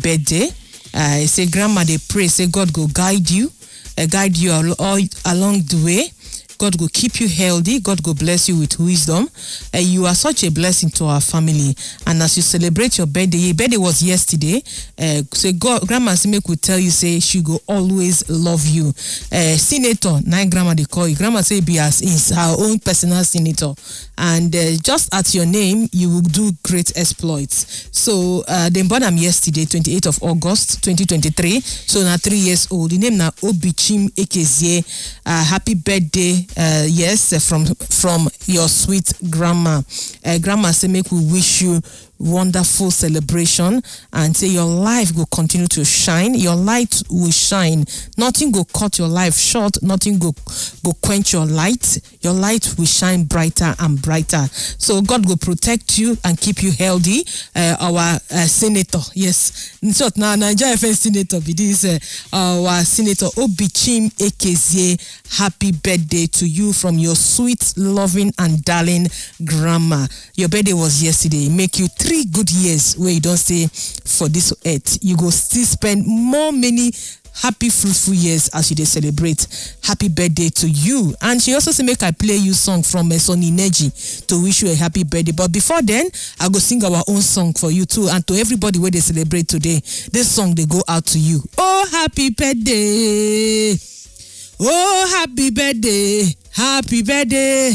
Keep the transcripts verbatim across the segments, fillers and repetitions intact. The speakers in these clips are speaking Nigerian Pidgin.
birthday. Uh, say grandma, they pray, say God go guide you, uh, guide you all, all along the way. God will keep you healthy. God will bless you with wisdom. Uh, you are such a blessing to our family. And as you celebrate your birthday, your birthday was yesterday. Uh, so God, Grandma Simek will tell you, say she will always love you. Uh, senator, nine Grandma they call you. Grandma say be as is her own personal senator. And uh, just at your name, you will do great exploits. So uh, they born him yesterday, twenty-eighth of August, twenty twenty-three. So now three years old. The name now Obichim Ekezie. Uh, happy birthday. Uh, yes, uh, from from your sweet grandma. Uh, grandma say make we wish you wonderful celebration and say your life will continue to shine. Your light will shine. Nothing will cut your life short. Nothing will go quench your light. Your light will shine brighter and brighter. So God will protect you and keep you healthy. Uh, our uh, senator, yes, in short, now Nigeria F N senator be this uh, our senator Obichim Ekezie. Happy birthday to you from your sweet, loving, and darling grandma. Your birthday was yesterday. Make you three good years where you don't stay for this earth. You go still spend more many happy, fruitful years as you dey celebrate. Happy birthday to you. And she also say make I play you song from uh, Sonny Neji to wish you a happy birthday. But before then, I go sing our own song for you too, and to everybody where they celebrate today. This song they go out to you. Oh, happy birthday. Oh, happy birthday. Happy birthday.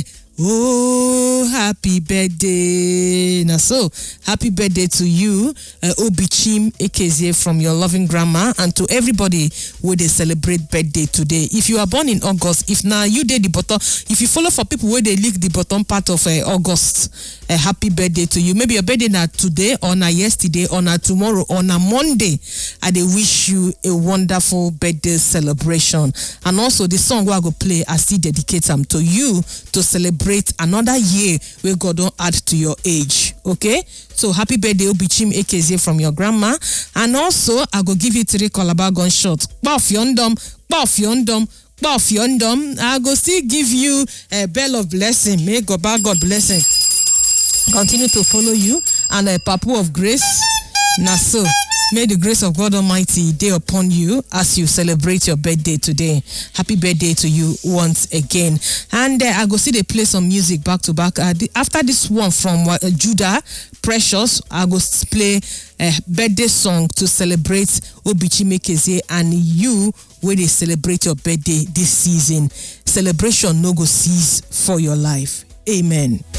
Oh, happy birthday. Now, so happy birthday to you, uh, Obichim Ekezie, from your loving grandma, and to everybody where they celebrate birthday today. If you are born in August, if now you did the bottom, if you follow for people where they leak the bottom part of uh, August, a uh, happy birthday to you. Maybe your birthday not today, or not yesterday, or not tomorrow, or not Monday. I they wish you a wonderful birthday celebration. And also the song where I go play, I still dedicate them to you to celebrate another year where God don't add to your age. Okay, so happy birthday Obichim Ekezie from your grandma. And also I go give you three calabar gunshots. Buff yondom, buff yondom, buff yondom. I go still give you a bell of blessing. May God, God blessing continue to follow you, and a papu of grace. Now so may the grace of God Almighty day upon you as you celebrate your birthday today. Happy birthday to you once again. And uh, I go see they play some music back to back. Uh, the, after this one from uh, Judah Precious, I go play a birthday song to celebrate Obichim Ekezie and you where they celebrate your birthday this season. Celebration no go cease for your life. Amen.